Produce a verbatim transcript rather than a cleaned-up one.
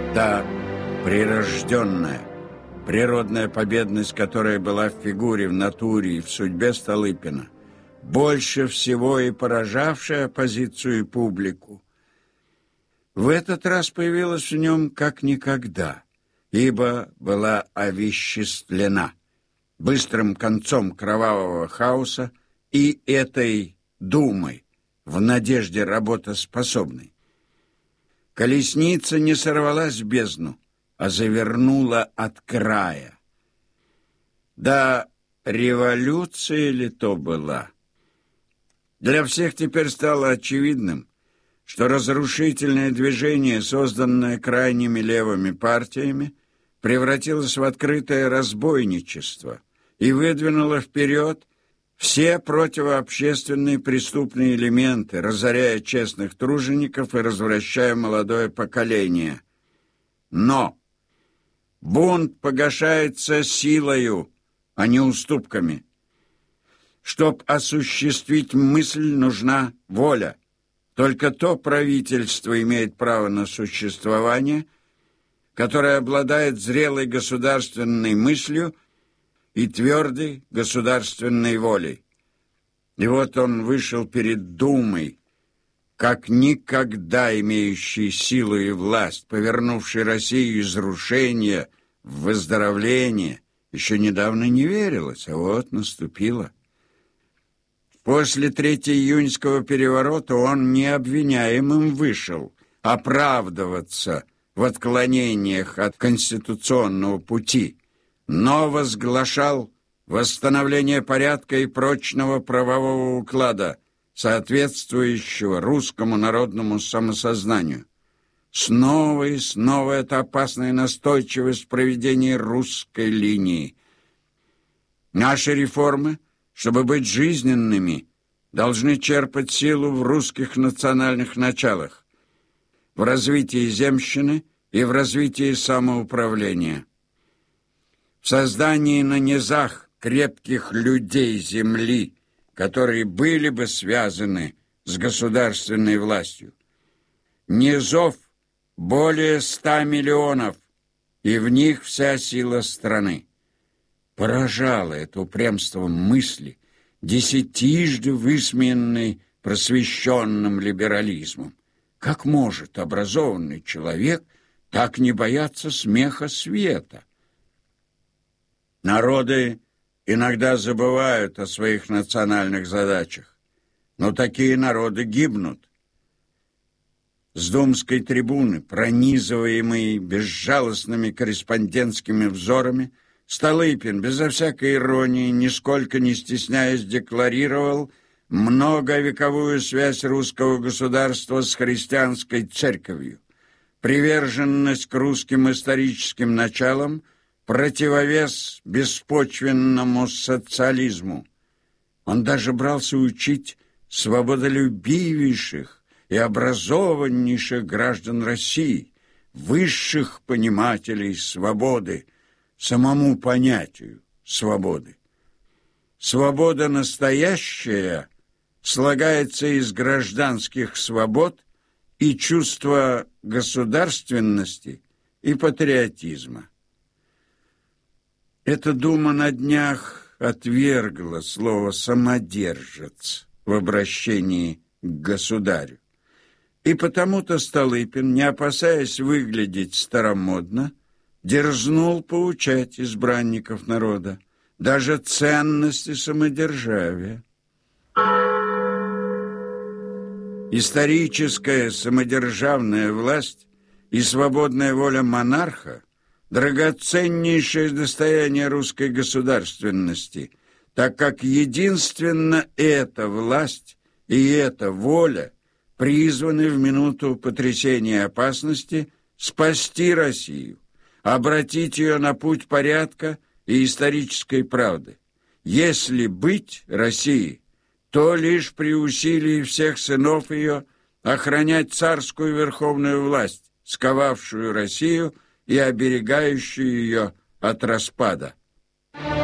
Та прирожденная, природная победность, которая была в фигуре, в натуре и в судьбе Столыпина, больше всего и поражавшая оппозицию и публику, в этот раз появилась в нем как никогда, ибо была овеществлена быстрым концом кровавого хаоса и этой думой, в надежде работоспособной. Колесница не сорвалась в бездну, а завернула от края. Да, революция ли то была? Для всех теперь стало очевидным, что разрушительное движение, созданное крайними левыми партиями, превратилось в открытое разбойничество и выдвинуло вперед все противообщественные преступные элементы, разоряя честных тружеников и развращая молодое поколение. Но бунт погашается силою, а не уступками. Чтоб осуществить мысль, нужна воля. Только то правительство имеет право на существование, которое обладает зрелой государственной мыслью и твердой государственной волей. И вот он вышел перед Думой, как никогда имеющий силу и власть, повернувший Россию из разрушения в выздоровление. Еще недавно не верилось, а вот наступило. После третьеиюньского переворота он необвиняемым вышел оправдываться в отклонениях от конституционного пути, но возглашал восстановление порядка и прочного правового уклада, соответствующего русскому народному самосознанию. Снова и снова это опасная настойчивость в проведении русской линии. Наши реформы, чтобы быть жизненными, должны черпать силу в русских национальных началах, в развитии земщины и в развитии самоуправления, в создании на низах крепких людей земли, которые были бы связаны с государственной властью. Низов более ста миллионов, и в них вся сила страны. Поражало это упрямством мысли, десятижды высмеянной просвещенным либерализмом. Как может образованный человек так не бояться смеха света? Народы иногда забывают о своих национальных задачах, но такие народы гибнут. С думской трибуны, пронизываемый безжалостными корреспондентскими взорами, Столыпин, безо всякой иронии, нисколько не стесняясь, декларировал многовековую связь русского государства с христианской церковью, приверженность к русским историческим началам, противовес беспочвенному социализму. Он даже брался учить свободолюбивейших и образованнейших граждан России, высших понимателей свободы, самому понятию свободы. Свобода настоящая слагается из гражданских свобод и чувства государственности и патриотизма. Эта дума на днях отвергла слово «самодержец» в обращении к государю. И потому-то Столыпин, не опасаясь выглядеть старомодно, дерзнул поучать избранников народа даже ценности самодержавия. Историческая самодержавная власть и свободная воля монарха – драгоценнейшее достояние русской государственности, так как единственно эта власть и эта воля призваны в минуту потрясения и опасности спасти Россию, обратить ее на путь порядка и исторической правды. Если быть Россией, то лишь при усилии всех сынов ее охранять царскую верховную власть, сковавшую Россию и оберегающую ее от распада.